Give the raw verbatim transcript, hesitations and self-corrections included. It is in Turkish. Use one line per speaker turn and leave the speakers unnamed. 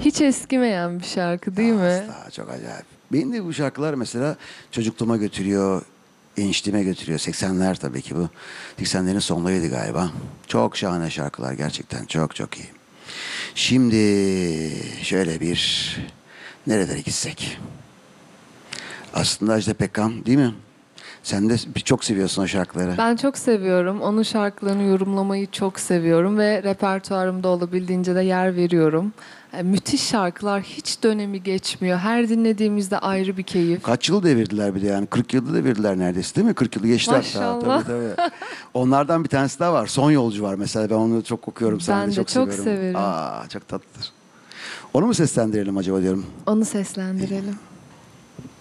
Hiç eskimeyen bir şarkı değil mi?
Asla, çok acayip. Beni de bu şarkılar mesela çocukluğuma götürüyor, gençliğime götürüyor. seksenler tabii ki bu. seksenlerin sonlarıydı galiba. Çok şahane şarkılar gerçekten, çok çok iyi. Şimdi şöyle bir nerelere gitsek? Aslında Ajda Pekkan değil mi? Sen de çok seviyorsun o şarkıları.
Ben çok seviyorum. Onun şarkılarını yorumlamayı çok seviyorum ve repertuarımda olabildiğince de yer veriyorum. E, müthiş şarkılar, hiç dönemi geçmiyor. Her dinlediğimizde ayrı bir keyif.
Kaç yıl devirdiler bir de yani kırk yılda devirdiler neredeyse değil mi? kırk yılı geçti hatta.
Maşallah.
Tabii tabii. Onlardan bir tanesi daha var. Son Yolcu var mesela. Ben onu çok okuyorum. Sen
Ben
de
de
çok,
çok
seviyorum.
severim.
Aa, çok tatlıdır. Onu mu seslendirelim acaba diyorum.
Onu seslendirelim.